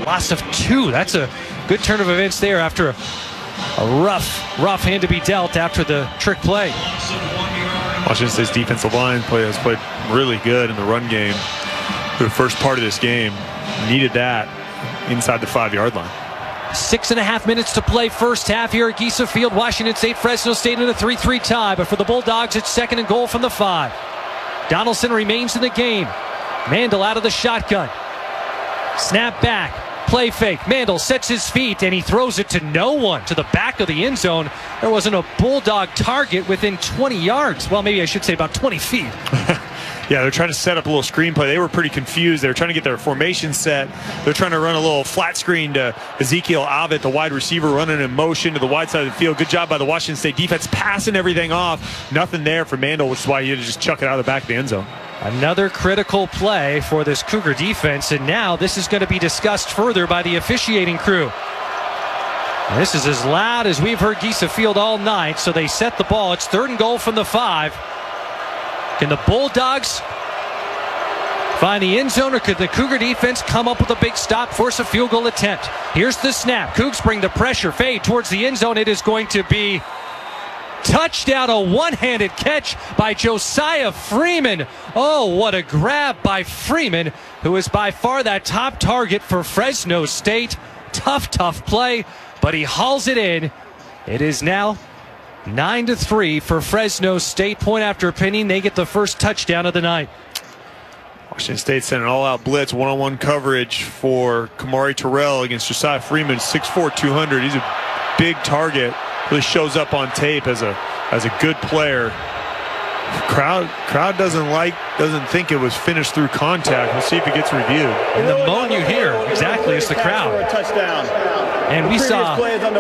loss of 2. That's a good turn of events there after a rough hand to be dealt after the trick play. Washington State's defensive line has played really good in the run game for the first part of this game. Needed that inside the 5-yard line. 6.5 minutes to play first half here at Giesa Field. Washington State, Fresno State in a 3-3 tie. But for the Bulldogs, it's 2nd and goal from the 5. Donaldson remains in the game. Mandel out of the shotgun. Snap back. Play fake. Mandel sets his feet and he throws it to no one, to the back of the end zone. There wasn't a Bulldog target within 20 yards. Well, maybe I should say about 20 feet. Yeah, they're trying to set up a little screenplay. They were pretty confused. They were trying to get their formation set. They're trying to run a little flat screen to Ezekiel Abbott, the wide receiver, running in motion to the wide side of the field. Good job by the Washington State defense, passing everything off. Nothing there for Mandel, which is why you had to just chuck it out of the back of the end zone. Another critical play for this Cougar defense, and now this is going to be discussed further by the officiating crew. And this is as loud as we've heard Giesa Field all night, so they set the ball. It's 3rd and goal from the 5. Can the Bulldogs find the end zone, or could the Cougar defense come up with a big stop, force a field goal attempt? Here's the snap. Cougs bring the pressure, fade towards the end zone. It is going to be touchdown, a one-handed catch by Josiah Freeman. Oh, what a grab by Freeman, who is by far that top target for Fresno State. Tough play, but he hauls it in. It is now 9-3 for Fresno State. Point after penny, they get the first touchdown of the night. Washington State sent an all-out blitz, one-on-one coverage for Kamari Terrell against Josiah Freeman, 6'4", 200. He's a big target. Really shows up on tape as a good player. Crowd doesn't think it was finished through contact. We'll see if it gets reviewed. And the moan you hear exactly is the crowd. And we saw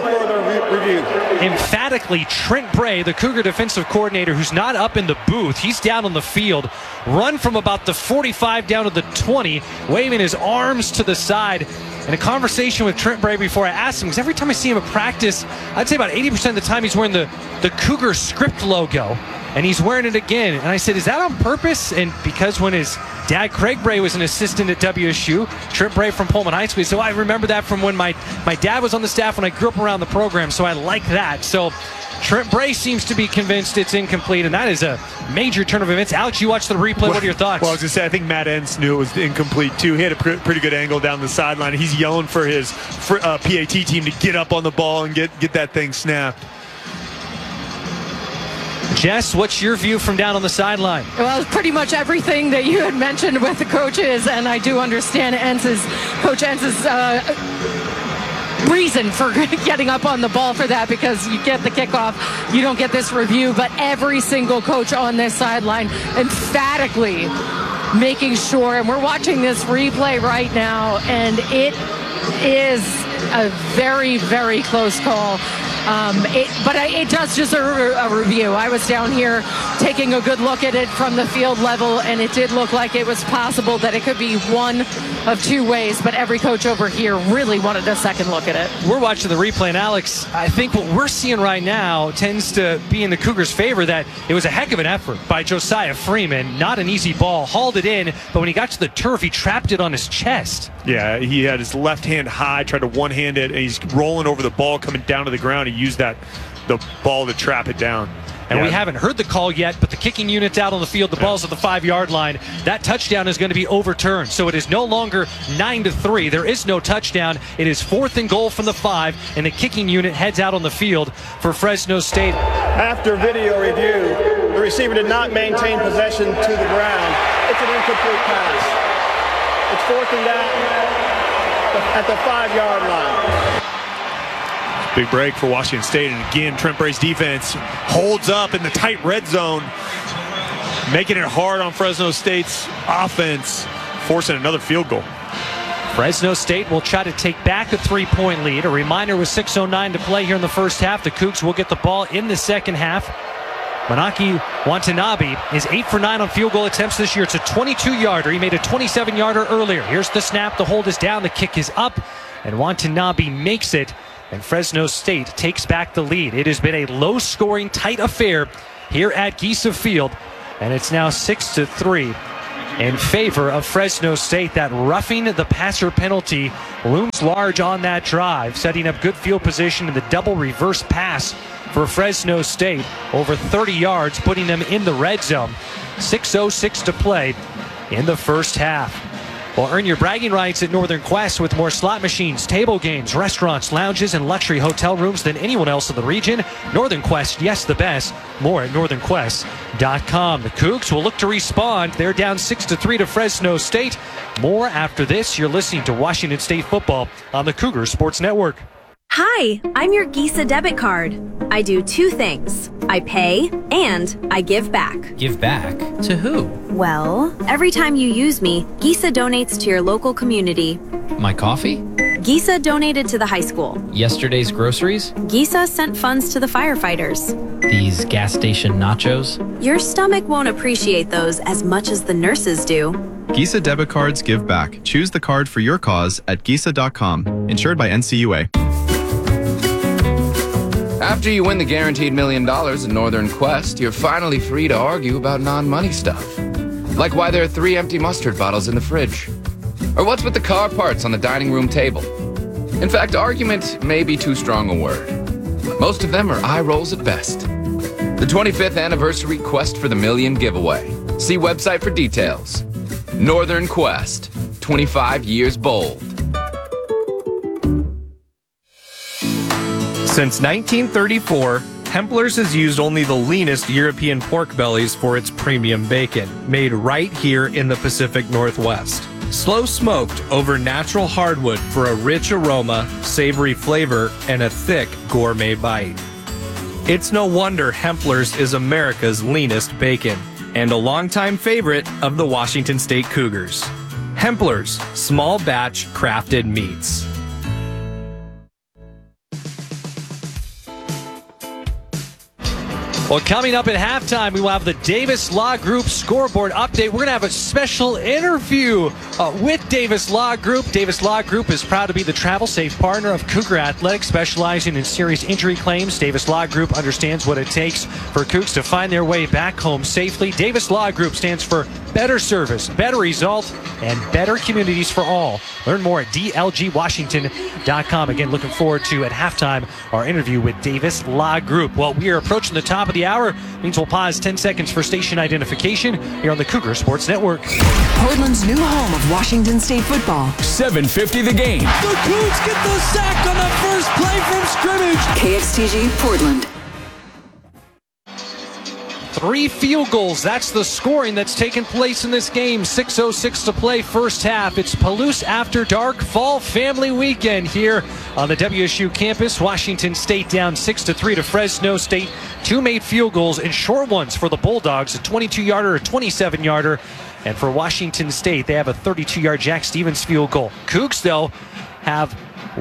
emphatically Trent Bray, the Cougar defensive coordinator, who's not up in the booth. He's down on the field. Run from about the 45 down to the 20, waving his arms to the side. And a conversation with Trent Bray before I asked him, because every time I see him at practice, I'd say about 80% of the time he's wearing the Cougar script logo. And he's wearing it again. And I said, is that on purpose? And because when his dad, Craig Bray, was an assistant at WSU, Trent Bray from Pullman High School, so I remember that from when my dad was on the staff when I grew up around the program, so I like that. So Trent Bray seems to be convinced it's incomplete, and that is a major turn of events. Alex, you watched the replay. What are your thoughts? Well, I was going to say, I think Matt Entz knew it was incomplete, too. He had a pretty good angle down the sideline. He's yelling for his PAT team to get up on the ball and get that thing snapped. Jess, what's your view from down on the sideline? Well, pretty much everything that you had mentioned with the coaches, and I do understand Coach Entz's reason for getting up on the ball for that, because you get the kickoff, you don't get this review, but every single coach on this sideline emphatically making sure, and we're watching this replay right now, and it is a very, very close call. But it does deserve a review. I was down here taking a good look at it from the field level, and it did look like it was possible that it could be one of two ways, but every coach over here really wanted a second look at it. We're watching the replay, and Alex, I think what we're seeing right now tends to be in the Cougars' favor, that it was a heck of an effort by Josiah Freeman. Not an easy ball, hauled it in, but when he got to the turf, he trapped it on his chest. Yeah, he had his left hand high, tried to one-hand it, and he's rolling over the ball, coming down to the ground. He used the ball to trap it down. And we haven't heard the call yet, but the kicking unit's out on the field. The ball's at the 5-yard line. That touchdown is going to be overturned. So it is no longer 9-3. There is no touchdown. It is 4th and goal from the 5, and the kicking unit heads out on the field for Fresno State. After video review, the receiver did not maintain possession to the ground. It's an incomplete pass. It's 4th and down at the 5-yard line. Big break for Washington State, and again, Trent Bray's defense holds up in the tight red zone, making it hard on Fresno State's offense, forcing another field goal. Fresno State will try to take back a 3-point lead. A reminder, with 6:09 to play here in the first half, the Cougs will get the ball in the second half. Manaki Watanabe is 8 for 9 on field goal attempts this year. It's a 22-yarder. He made a 27-yarder earlier. Here's the snap. The hold is down. The kick is up, and Watanabe makes it. And Fresno State takes back the lead. It has been a low-scoring, tight affair here at Giesa Field, and it's now 6-3 in favor of Fresno State. That roughing the passer penalty looms large on that drive, setting up good field position in the double reverse pass for Fresno State. Over 30 yards, putting them in the red zone. 6:06 to play in the first half. Well, earn your bragging rights at Northern Quest with more slot machines, table games, restaurants, lounges, and luxury hotel rooms than anyone else in the region. Northern Quest, yes, the best. More at northernquest.com. The Cougs will look to respond. They're down 6-3 to Fresno State. More after this. You're listening to Washington State football on the Cougar Sports Network. Hi, I'm your Gisa debit card. I do two things. I pay and I give back. Give back? To who? Well, every time you use me, Gisa donates to your local community. My coffee? Gisa donated to the high school. Yesterday's groceries? Gisa sent funds to the firefighters. These gas station nachos? Your stomach won't appreciate those as much as the nurses do. Gisa debit cards give back. Choose the card for your cause at Gisa.com. Insured by NCUA. After you win the guaranteed $1 million in Northern Quest, you're finally free to argue about non-money stuff. Like why there are 3 empty mustard bottles in the fridge. Or what's with the car parts on the dining room table. In fact, argument may be too strong a word. Most of them are eye rolls at best. The 25th anniversary Quest for the Million giveaway. See website for details. Northern Quest, 25 years bold. Since 1934, Hempler's has used only the leanest European pork bellies for its premium bacon, made right here in the Pacific Northwest. Slow smoked over natural hardwood for a rich aroma, savory flavor, and a thick gourmet bite. It's no wonder Hempler's is America's leanest bacon, and a longtime favorite of the Washington State Cougars. Hempler's, small batch crafted meats. Well, coming up at halftime, we will have the Davis Law Group scoreboard update. We're going to have a special interview with Davis Law Group. Davis Law Group is proud to be the travel safe partner of Cougar Athletics, specializing in serious injury claims. Davis Law Group understands what it takes for Cougs to find their way back home safely. Davis Law Group stands for better service, better result, and better communities for all. Learn more at dlgwashington.com. Again, looking forward to, at halftime, our interview with Davis Law Group. Well, we are approaching the top of the hour. Means we'll pause 10 seconds for station identification here on the Cougar Sports Network. Portland's new home of Washington State football. 7:50 the game. The Cougs get the sack on the first play from scrimmage. KXTG Portland. 3 field goals. That's the scoring that's taken place in this game. 6:06 to play first half. It's Palouse After Dark Fall Family Weekend here on the WSU campus. Washington State down 6-3 to Fresno State. 2 made field goals and short ones for the Bulldogs. A 22-yarder, a 27-yarder. And for Washington State, they have a 32-yard Jack Stevens field goal. Cougs, though, have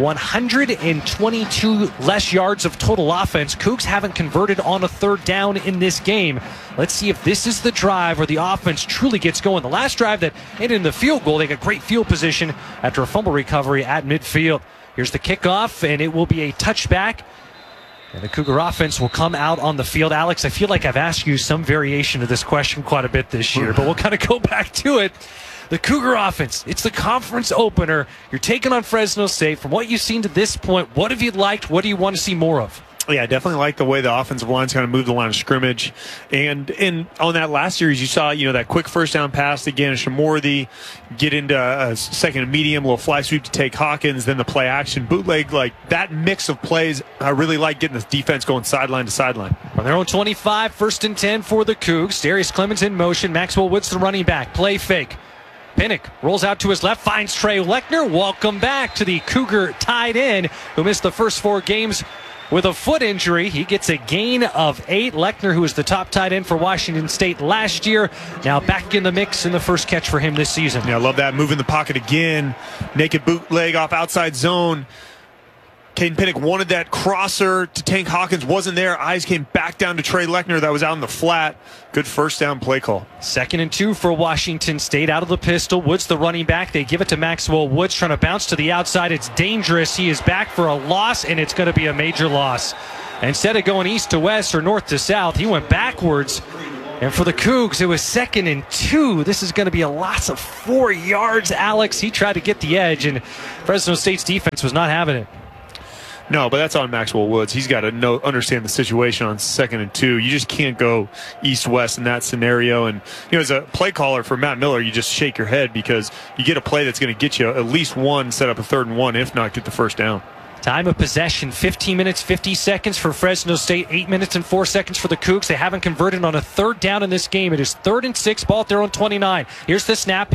122 less yards of total offense. Cougs haven't converted on a third down in this game. Let's see if this is the drive where the offense truly gets going. The last drive that ended in the field goal, they got great field position after a fumble recovery at midfield. Here's the kickoff, and it will be a touchback. And the Cougar offense will come out on the field. Alex, I feel like I've asked you some variation of this question quite a bit this year, but we'll kind of go back to it. The Cougar offense, it's the conference opener. You're taking on Fresno State. From what you've seen to this point, what have you liked? What do you want to see more of? Yeah, I definitely like the way the offensive line's kind of moved the line of scrimmage. And on that last series, you saw, that quick first down pass again, Shamorthy get into a second and medium, little fly sweep to take Hawkins, then the play action bootleg. Like that mix of plays, I really like getting this defense going sideline to sideline. On their own 25, 1st and 10 for the Cougs. Darius Clemens in motion. Maxwell Woods, the running back. Play fake. Pinnock rolls out to his left, finds Trey Lechner. Welcome back to the Cougar tight end who missed the first 4 games with a foot injury. He gets a gain of 8. Lechner, who was the top tight end for Washington State last year, now back in the mix in the first catch for him this season. Yeah, I love that. Move in the pocket again. Naked bootleg off outside zone. Caden Pinnock wanted that crosser to Tank Hawkins. Wasn't there. Eyes came back down to Trey Lechner that was out in the flat. Good first down play call. 2nd and 2 for Washington State. Out of the pistol. Woods the running back. They give it to Maxwell Woods trying to bounce to the outside. It's dangerous. He is back for a loss, and it's going to be a major loss. Instead of going east to west or north to south, he went backwards And for the Cougs, it was 2nd and 2. This is going to be a loss of 4 yards, Alex. He tried to get the edge, and Fresno State's defense was not having it. No, but that's on Maxwell Woods. He's got to understand the situation on 2nd and 2. You just can't go east-west in that scenario. And, as a play caller for Matt Miller, you just shake your head because you get a play that's going to get you at least one, set up a 3rd and 1, if not get the first down. Time of possession, 15 minutes, 50 seconds for Fresno State, 8 minutes and 4 seconds for the Cougs. They haven't converted on a 3rd down in this game. It is 3rd and 6, ball at their own 29. Here's the snap.